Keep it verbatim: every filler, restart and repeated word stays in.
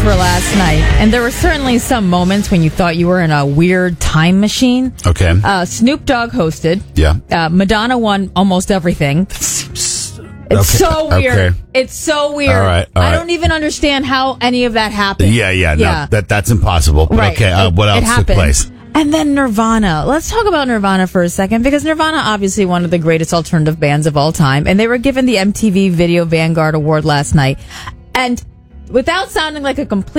for last night, and there were certainly some moments when you thought you were in a weird time machine. Okay. Uh, Snoop Dogg hosted. Yeah. Uh, Madonna won almost everything. It's Okay. so weird. Okay. It's so weird. All right, all I right. don't even understand how any of that happened. Yeah, yeah, no, Yeah. that that's impossible. But Right. okay, uh, It- what it else took happened. place? And then Nirvana. Let's talk about Nirvana for a second, because Nirvana, obviously one of the greatest alternative bands of all time, and they were given the M T V Video Vanguard Award last night. And without sounding like a complete